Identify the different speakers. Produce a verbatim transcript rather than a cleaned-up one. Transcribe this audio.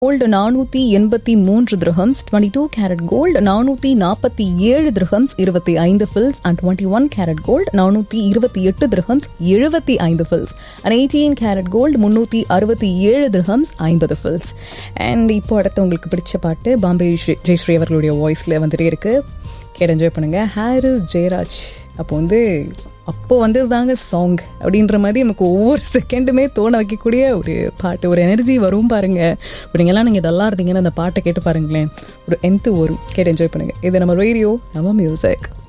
Speaker 1: Gold நானூற்றி எண்பத்தி மூன்று dirhams, twenty two carat gold நானூற்றி நாற்பத்தி ஏழு திரஹம்ஸ் இருபத்தி ஐந்து fils, and twenty one carat gold நானூற்றி இருபத்தி எட்டு திரஹம்ஸ் எழுபத்தி ஐந்து fils, and eighteen carat gold முன்னூற்றி அறுபத்தி ஏழு திரஹம்ஸ் ஐம்பது ஃபில்ஸ். அண்ட் இப்போ அடுத்து உங்களுக்கு பிடிச்ச பாட்டு பாம்பே ஜெயஸ்ரீ அவர்களுடைய வாய்ஸில் வந்துட்டே இருக்கு, கேட்டு என்ஜாய் பண்ணுங்க. ஹாரிஸ் ஜெயராஜ் அப்போ வந்து அப்போ வந்தது தாங்க சாங் அப்படின்ற மாதிரி நமக்கு ஒவ்வொரு செகண்டுமே தோண வைக்கக்கூடிய ஒரு பாட்டு, ஒரு எனர்ஜி வரும் பாருங்க. இப்படிங்கெல்லாம் நீங்கள் டல்லாக இருந்தீங்கன்னா அந்த பாட்டை கேட்டு பாருங்களேன், ஒரு எந்த வரும். கேட்டு என்ஜாய் பண்ணுங்க. இது நம்ம ரேடியோ, நம்ம மியூசிக்.